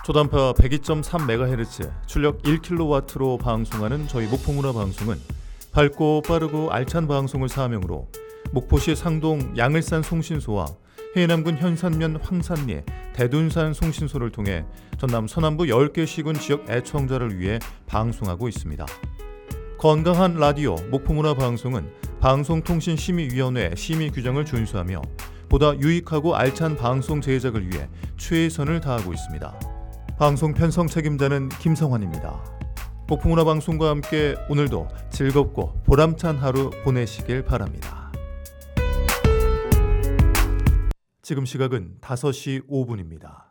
초단파 102.3MHz, 출력 1kW로 방송하는 저희 목포문화방송은 밝고 빠르고 알찬 방송을 사명으로 목포시 상동 양을산 송신소와 해남군 현산면 황산리 대둔산 송신소를 통해 전남 서남부 10개 시군 지역 애청자를 위해 방송하고 있습니다. 건강한 라디오 목포문화방송은 방송통신심의위원회 심의 규정을 준수하며 보다 유익하고 알찬 방송 제작을 위해 최선을 다하고 있습니다. 방송 편성 책임자는 김성환입니다. 목포문화방송과 함께 오늘도 즐겁고 보람찬 하루 보내시길 바랍니다. 지금 시각은 5시 5분입니다.